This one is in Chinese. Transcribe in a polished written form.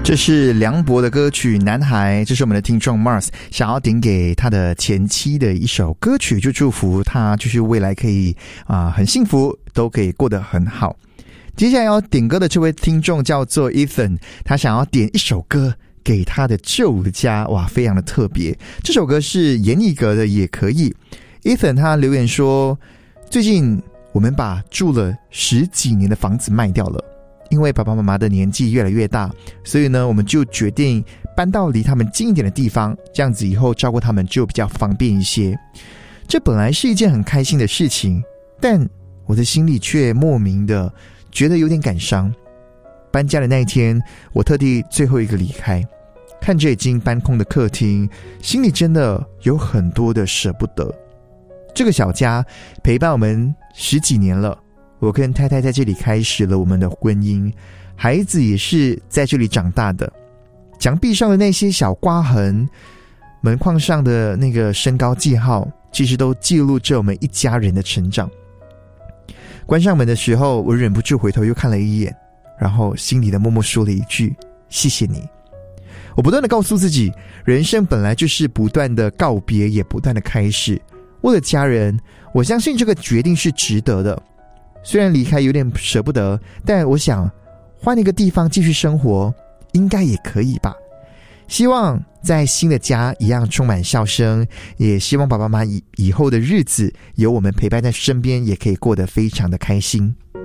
这是梁博的歌曲《男孩》，这是我们的听众 Mars 想要点给他的前妻的一首歌曲，就祝福他就是未来可以很幸福，都可以过得很好。接下来要点歌的这位听众叫做 Ethan， 他想要点一首歌给他的旧家，哇，非常的特别。这首歌是严艺格的也可以。Ethan 他留言说，最近我们把住了10几年的房子卖掉了，因为爸爸妈妈的年纪越来越大，所以呢我们就决定搬到离他们近一点的地方，这样子以后照顾他们就比较方便一些。这本来是一件很开心的事情，但我的心里却莫名的觉得有点感伤。搬家的那一天，我特地最后一个离开，看着已经搬空的客厅，心里真的有很多的舍不得。这个小家陪伴我们10几年了，我跟太太在这里开始了我们的婚姻，孩子也是在这里长大的。墙壁上的那些小刮痕，门框上的那个身高记号，其实都记录着我们一家人的成长。关上门的时候，我忍不住回头又看了一眼，然后心里的默默说了一句谢谢你。我不断的告诉自己，人生本来就是不断的告别，也不断的开始。为了家人，我相信这个决定是值得的。虽然离开有点舍不得，但我想换一个地方继续生活应该也可以吧。希望在新的家一样充满笑声，也希望爸爸妈妈以后的日子有我们陪伴在身边，也可以过得非常的开心。